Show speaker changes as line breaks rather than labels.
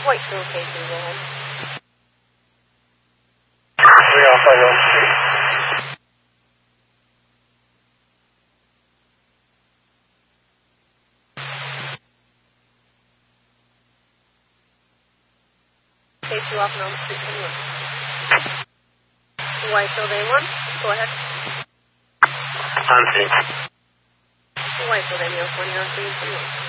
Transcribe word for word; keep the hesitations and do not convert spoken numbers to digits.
White Hill, K two, go ahead.
three Alpha Hill Street.
K two off and on the street, anyone. White Hill, day one, go ahead.
Hunting.
White Hill, day one, twenty on three, anyone.